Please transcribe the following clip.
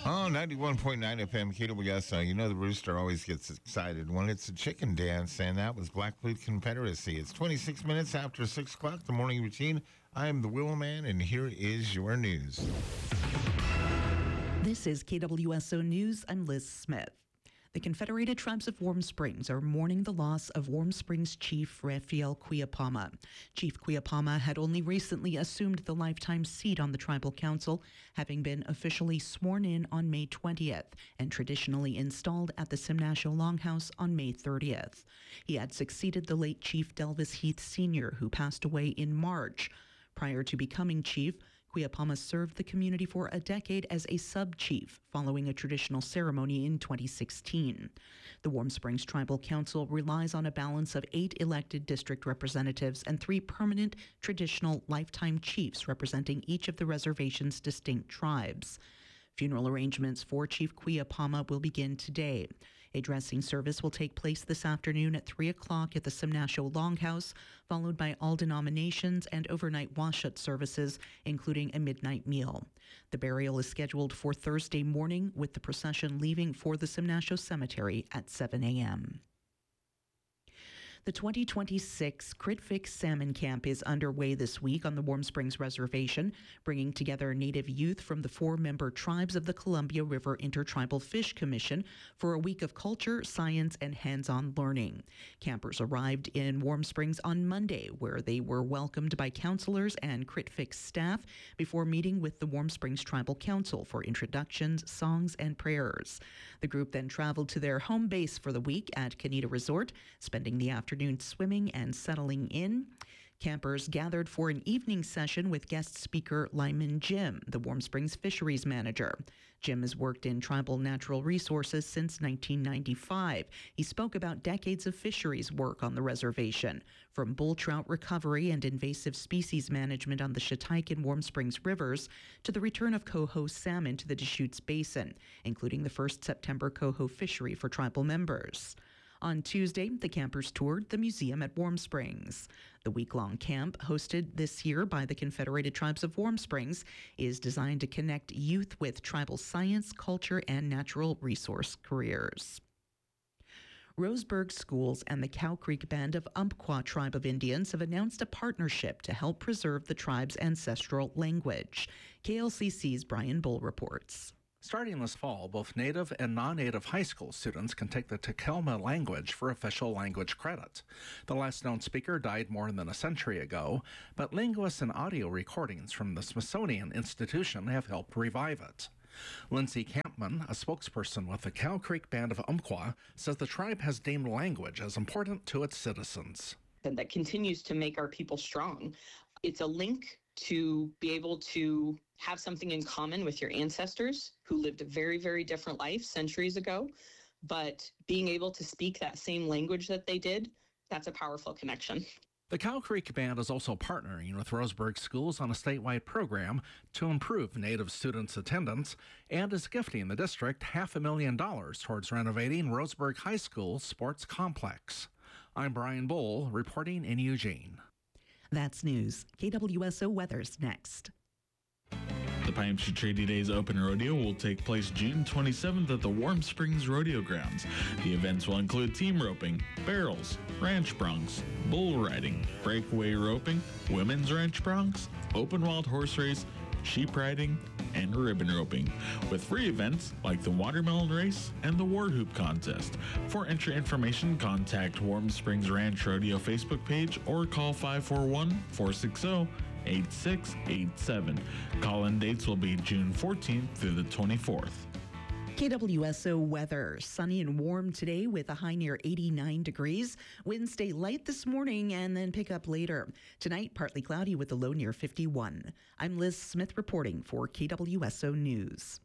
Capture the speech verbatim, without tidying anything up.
Oh, ninety-one point nine F M, K W S O. You know the rooster always gets excited when it's a chicken dance, and that was Blackfoot Confederacy. It's twenty-six minutes after six o'clock, the morning routine. I am the Willow Man, and here is your news. This is K W S O News. I'm Liz Smith. The Confederated Tribes of Warm Springs are mourning the loss of Warm Springs Chief Raphael Cuiapama. Chief Cuiapama had only recently assumed the lifetime seat on the Tribal Council, having been officially sworn in on May twentieth and traditionally installed at the Simnasho Longhouse on May thirtieth. He had succeeded the late Chief Delvis Heath Senior, who passed away in March. Prior to becoming chief, Cuiapama served the community for a decade as a sub-chief, following a traditional ceremony in twenty sixteen. The Warm Springs Tribal Council relies on a balance of eight elected district representatives and three permanent traditional lifetime chiefs representing each of the reservation's distinct tribes. Funeral arrangements for Chief Cuiapama will begin today. A dressing service will take place this afternoon at three o'clock at the Simnasho Longhouse, followed by all denominations and overnight washout services, including a midnight meal. The burial is scheduled for Thursday morning, with the procession leaving for the Simnasho Cemetery at seven a.m. The twenty twenty-six Crit Fix Salmon Camp is underway this week on the Warm Springs Reservation, bringing together Native youth from the four-member tribes of the Columbia River Intertribal Fish Commission for a week of culture, science, and hands-on learning. Campers arrived in Warm Springs on Monday, where they were welcomed by counselors and Crit Fix staff before meeting with the Warm Springs Tribal Council for introductions, songs, and prayers. The group then traveled to their home base for the week at Canita Resort, spending the afternoon swimming and settling in. Campers gathered for an evening session with guest speaker Lyman Jim, the Warm Springs fisheries manager. Jim has worked in tribal natural resources since nineteen ninety-five. He spoke about decades of fisheries work on the reservation, from bull trout recovery and invasive species management on the Shatike and Warm Springs rivers to the return of coho salmon to the Deschutes Basin, including the first September coho fishery for tribal members. On Tuesday, the campers toured the museum at Warm Springs. The week-long camp, hosted this year by the Confederated Tribes of Warm Springs, is designed to connect youth with tribal science, culture, and natural resource careers. Roseburg Schools and the Cow Creek Band of Umpqua Tribe of Indians have announced a partnership to help preserve the tribe's ancestral language. K L C C's Brian Bull reports. Starting this fall, both Native and non-Native high school students can take the Takelma language for official language credit. The last known speaker died more than a century ago, but linguists and audio recordings from the Smithsonian Institution have helped revive it. Lindsay Campman, a spokesperson with the Cow Creek Band of Umpqua, says the tribe has deemed language as important to its citizens. And that continues to make our people strong. It's a link to be able to have something in common with your ancestors who lived a very, very different life centuries ago. But being able to speak that same language that they did, that's a powerful connection. The Cow Creek Band is also partnering with Roseburg Schools on a statewide program to improve Native students' attendance and is gifting the district half a million dollars towards renovating Roseburg High School sports complex. I'm Brian Bull, reporting in Eugene. That's news. K W S O weather's next. The Pine-Tree Treaty Days Open Rodeo will take place June twenty-seventh at the Warm Springs Rodeo Grounds. The events will include team roping, barrels, ranch broncs, bull riding, breakaway roping, women's ranch broncs, open wild horse race, sheep riding, and ribbon roping, with free events like the watermelon race and the war hoop contest. For entry information, contact Warm Springs Ranch Rodeo Facebook page or call five four one, four six zero, eight six eight seven. Call-in dates will be June fourteenth through the twenty-fourth. K W S O weather. Sunny and warm today with a high near eighty-nine degrees. Winds stay light this morning and then pick up later. Tonight, partly cloudy with a low near fifty-one. I'm Liz Smith reporting for K W S O News.